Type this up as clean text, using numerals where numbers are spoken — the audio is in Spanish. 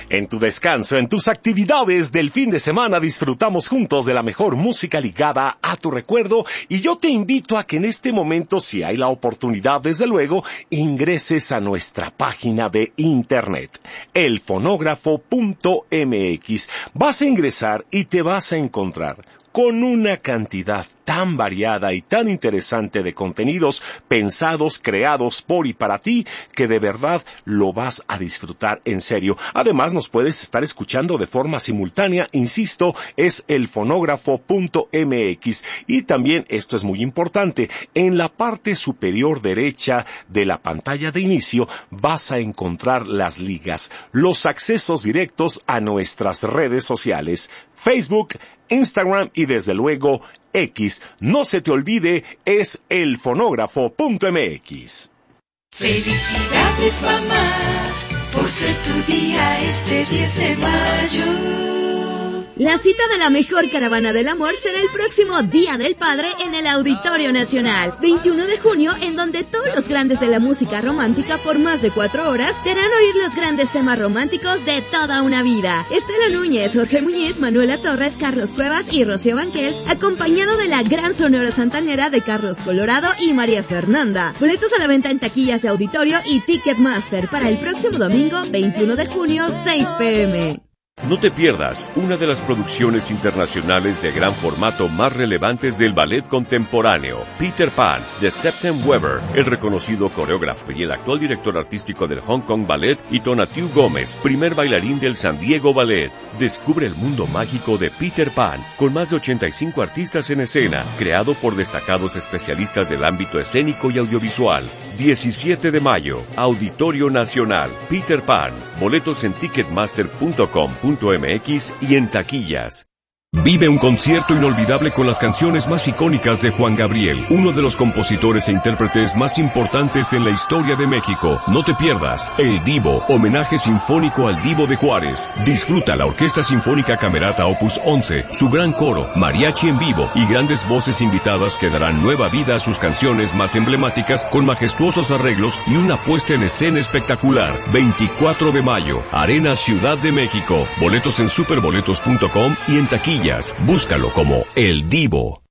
En tu descanso, en tus actividades del fin de semana, disfrutamos juntos de la mejor música ligada a tu recuerdo, y yo te invito a que en este momento, si hay la oportunidad, desde luego, ingreses a nuestra página de internet, elfonógrafo.mx. Vas a ingresar y te vas a encontrar con una cantidad tan variada y tan interesante de contenidos pensados, creados por y para ti, que de verdad lo vas a disfrutar en serio. Además, nos puedes estar escuchando de forma simultánea, insisto, es elfonógrafo.mx. Y también, esto es muy importante, en la parte superior derecha de la pantalla de inicio vas a encontrar las ligas, los accesos directos a nuestras redes sociales, Facebook, Instagram y desde luego X. No se te olvide, es elfonógrafo.mx. Felicidades, mamá, por ser tu día este 10 de mayo. La cita de la mejor caravana del amor será el próximo Día del Padre en el Auditorio Nacional, 21 de junio, en donde todos los grandes de la música romántica por más de 4 horas te harán oír los grandes temas románticos de toda una vida. Estela Núñez, Jorge Muñiz, Manuela Torres, Carlos Cuevas y Rocío Banquels, acompañado de la gran Sonora Santanera de Carlos Colorado y María Fernanda. Boletos a la venta en taquillas de auditorio y Ticketmaster para el próximo domingo, 21 de junio, 6 p.m. No te pierdas una de las producciones internacionales de gran formato más relevantes del ballet contemporáneo, Peter Pan, de Septem Weber, el reconocido coreógrafo y el actual director artístico del Hong Kong Ballet, y Tonatiuh Gómez, primer bailarín del San Diego Ballet. Descubre el mundo mágico de Peter Pan, con más de 85 artistas en escena, creado por destacados especialistas del ámbito escénico y audiovisual. 17 de mayo, Auditorio Nacional, Peter Pan. Boletos en ticketmaster.com.mx y en taquillas. Vive un concierto inolvidable con las canciones más icónicas de Juan Gabriel, uno de los compositores e intérpretes más importantes en la historia de México. No te pierdas El Divo, homenaje sinfónico al Divo de Juárez. Disfruta la Orquesta Sinfónica Camerata Opus 11, su gran coro, mariachi en vivo y grandes voces invitadas que darán nueva vida a sus canciones más emblemáticas con majestuosos arreglos y una puesta en escena espectacular. 24 de mayo, Arena Ciudad de México. Boletos en superboletos.com y en taquilla. Búscalo como El Divo.